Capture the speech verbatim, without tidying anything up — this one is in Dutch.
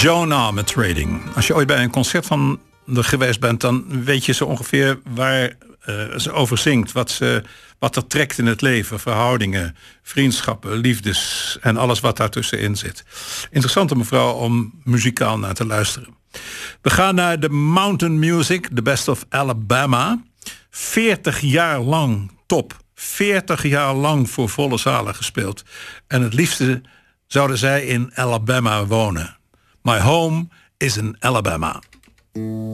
Joan Armatrading. Als je ooit bij een concert van er geweest bent, dan weet je zo ongeveer waar uh, ze over zingt. Wat, ze, wat er trekt in het leven. Verhoudingen, vriendschappen, liefdes en alles wat daartussenin zit. Interessante mevrouw om muzikaal naar te luisteren. We gaan naar de Mountain Music, The Best of Alabama. veertig jaar lang top. veertig jaar lang voor volle zalen gespeeld. En het liefste zouden zij in Alabama wonen. My home is in Alabama.